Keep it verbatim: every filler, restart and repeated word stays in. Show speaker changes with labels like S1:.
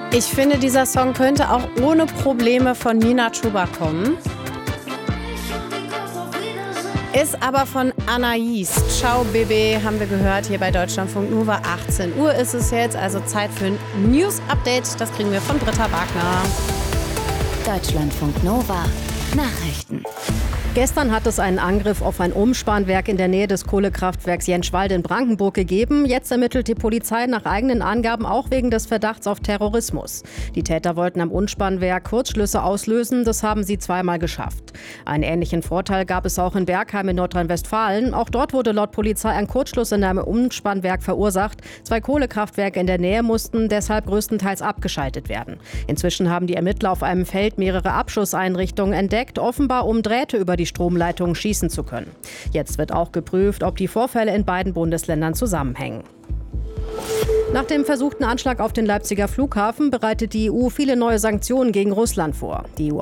S1: Ich finde, dieser Song könnte auch ohne Probleme von Nina Chuba kommen. Ist aber von Anais. Ciao Baby, haben wir gehört hier bei Deutschlandfunk Nova. achtzehn Uhr ist es jetzt, also Zeit für ein News-Update. Das kriegen wir von Britta Wagner.
S2: Deutschlandfunk Nova. Nachrichten.
S3: Gestern hat es einen Angriff auf ein Umspannwerk in der Nähe des Kohlekraftwerks Jänschwalde in Brandenburg gegeben. Jetzt ermittelt die Polizei nach eigenen Angaben auch wegen des Verdachts auf Terrorismus. Die Täter wollten am Umspannwerk Kurzschlüsse auslösen. Das haben sie zweimal geschafft. Einen ähnlichen Vorteil gab es auch in Bergheim in Nordrhein-Westfalen. Auch dort wurde laut Polizei ein Kurzschluss in einem Umspannwerk verursacht. Zwei Kohlekraftwerke in der Nähe mussten deshalb größtenteils abgeschaltet werden. Inzwischen haben die Ermittler auf einem Feld mehrere Abschusseinrichtungen entdeckt, offenbar um Drähte über die Stromleitungen schießen zu können. Jetzt wird auch geprüft, ob die Vorfälle in beiden Bundesländern zusammenhängen. Nach dem versuchten Anschlag auf den Leipziger Flughafen bereitet die E U viele neue Sanktionen gegen Russland vor. Die E U